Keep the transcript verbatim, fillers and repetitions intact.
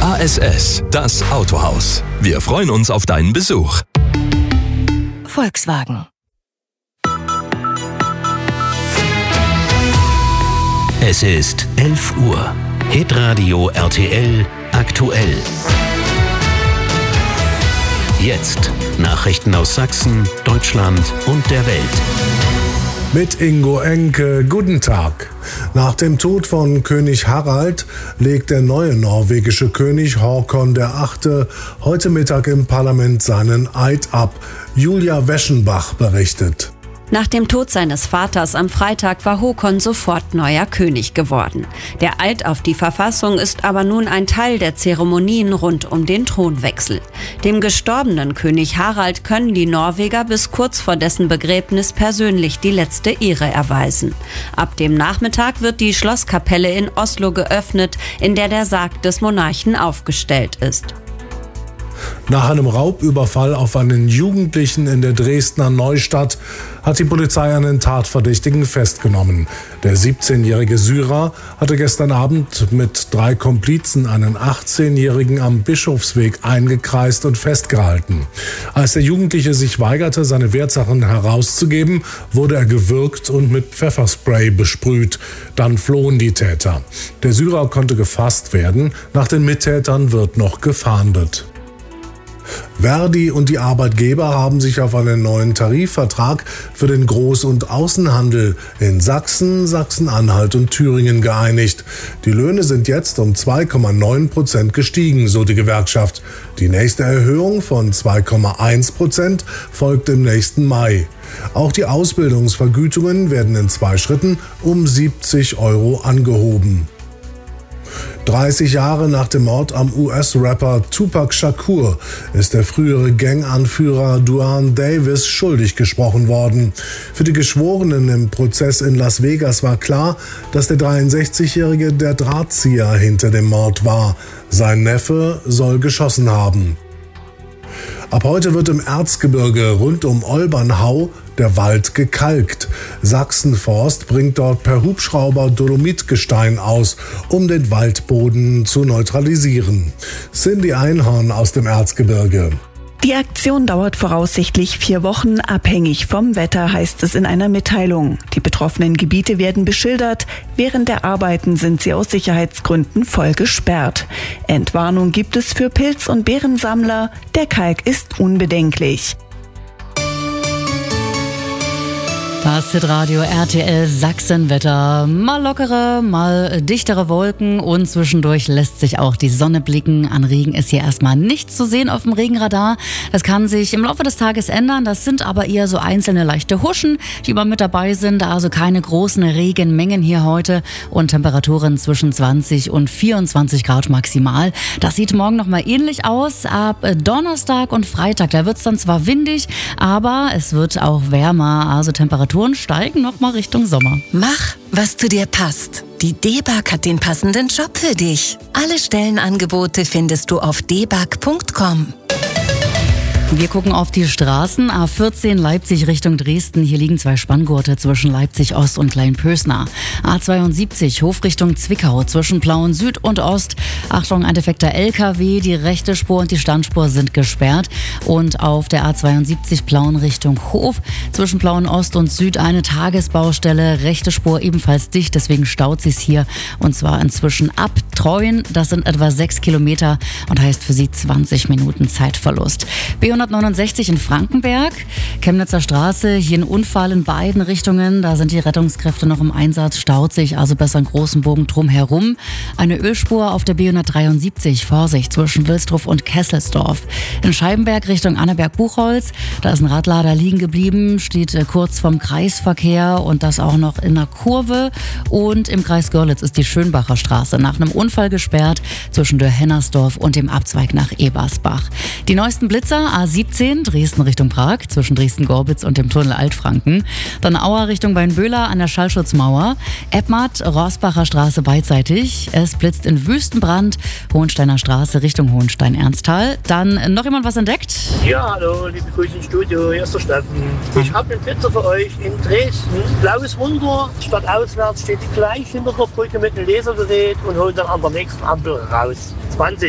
H S S, das Autohaus. Wir freuen uns auf deinen Besuch. Volkswagen. Es ist elf Uhr. Hitradio R T L aktuell. Jetzt Nachrichten aus Sachsen, Deutschland und der Welt. Mit Ingo Enke, guten Tag. Nach dem Tod von König Harald legt der neue norwegische König Håkon der Achte heute Mittag im Parlament seinen Eid ab. Julia Weschenbach berichtet. Nach dem Tod seines Vaters am Freitag war Håkon sofort neuer König geworden. Der Eid auf die Verfassung ist aber nun ein Teil der Zeremonien rund um den Thronwechsel. Dem gestorbenen König Harald können die Norweger bis kurz vor dessen Begräbnis persönlich die letzte Ehre erweisen. Ab dem Nachmittag wird die Schlosskapelle in Oslo geöffnet, in der der Sarg des Monarchen aufgestellt ist. Nach einem Raubüberfall auf einen Jugendlichen in der Dresdner Neustadt hat die Polizei einen Tatverdächtigen festgenommen. Der siebzehnjährige Syrer hatte gestern Abend mit drei Komplizen einen achtzehnjährigen am Bischofsweg eingekreist und festgehalten. Als der Jugendliche sich weigerte, seine Wertsachen herauszugeben, wurde er gewürgt und mit Pfefferspray besprüht. Dann flohen die Täter. Der Syrer konnte gefasst werden. Nach den Mittätern wird noch gefahndet. Verdi und die Arbeitgeber haben sich auf einen neuen Tarifvertrag für den Groß- und Außenhandel in Sachsen, Sachsen-Anhalt und Thüringen geeinigt. Die Löhne sind jetzt um zwei Komma neun Prozent gestiegen, so die Gewerkschaft. Die nächste Erhöhung von zwei Komma eins Prozent folgt im nächsten Mai. Auch die Ausbildungsvergütungen werden in zwei Schritten um siebzig Euro angehoben. dreißig Jahre nach dem Mord am U S-Rapper Tupac Shakur ist der frühere Ganganführer Duane Davis schuldig gesprochen worden. Für die Geschworenen im Prozess in Las Vegas war klar, dass der dreiundsechzigjährige der Drahtzieher hinter dem Mord war. Sein Neffe soll geschossen haben. Ab heute wird im Erzgebirge rund um Olbernhau der Wald gekalkt. Sachsenforst bringt dort per Hubschrauber Dolomitgestein aus, um den Waldboden zu neutralisieren. Cindy Einhorn aus dem Erzgebirge. Die Aktion dauert voraussichtlich vier Wochen, abhängig vom Wetter, heißt es in einer Mitteilung. Die betroffenen Gebiete werden beschildert. Während der Arbeiten sind sie aus Sicherheitsgründen voll gesperrt. Entwarnung gibt es für Pilz- und Beerensammler. Der Kalk ist unbedenklich. Das Hitradio R T L Sachsenwetter. Mal lockere, mal dichtere Wolken und zwischendurch lässt sich auch die Sonne blicken. An Regen ist hier erstmal nichts zu sehen auf dem Regenradar. Das kann sich im Laufe des Tages ändern. Das sind aber eher so einzelne leichte Huschen, die immer mit dabei sind. Also keine großen Regenmengen hier heute und Temperaturen zwischen zwanzig und vierundzwanzig Grad maximal. Das sieht morgen nochmal ähnlich aus. Ab Donnerstag und Freitag, da wird es dann zwar windig, aber es wird auch wärmer. Also Temperaturen steigen nochmal Richtung Sommer. Mach, was zu dir passt. Die DEBAG hat den passenden Job für dich. Alle Stellenangebote findest du auf debag punkt com. Wir gucken auf die Straßen. A vierzehn Leipzig Richtung Dresden. Hier liegen zwei Spanngurte zwischen Leipzig Ost und Kleinpösner. A zweiundsiebzig Hof Richtung Zwickau zwischen Plauen Süd und Ost. Achtung, ein defekter L K W. Die rechte Spur und die Standspur sind gesperrt. Und auf der A zweiundsiebzig Plauen Richtung Hof zwischen Plauen Ost und Süd eine Tagesbaustelle. Rechte Spur ebenfalls dicht, deswegen staut sich's hier. Und zwar inzwischen ab Treuen. Das sind etwa sechs Kilometer und heißt für Sie zwanzig Minuten Zeitverlust. B hundertneunundsechzig in Frankenberg, Chemnitzer Straße, hier ein Unfall in beiden Richtungen. Da sind die Rettungskräfte noch im Einsatz, staut sich also besser einen großen Bogen drum herum. Eine Ölspur auf der B hundertdreiundsiebzig, Vorsicht, zwischen Wilsdruff und Kesselsdorf. In Scheibenberg Richtung Annaberg-Buchholz, da ist ein Radlader liegen geblieben, steht kurz vom Kreisverkehr und das auch noch in einer Kurve. Und im Kreis Görlitz ist die Schönbacher Straße nach einem Unfall gesperrt zwischen Dörr-Hennersdorf und dem Abzweig nach Ebersbach. Die neuesten Blitzer, A siebzehn, Dresden Richtung Prag, zwischen Dresden-Gorbitz und dem Tunnel Altfranken. Dann Auer Richtung Weinböhler an der Schallschutzmauer. Eppmatt, Rossbacher Straße beidseitig. Es blitzt in Wüstenbrand, Hohensteiner Straße Richtung Hohenstein-Ernsthal. Dann noch jemand was entdeckt? Ja, hallo, liebe Grüße ins Studio, hier ist der Steffen. Ich habe einen Blitzer für euch in Dresden. Blaues Wunder, stadtauswärts steht gleich hinter der Brücke mit einem Lasergerät und holt dann an der nächsten Ampel raus. zwanzig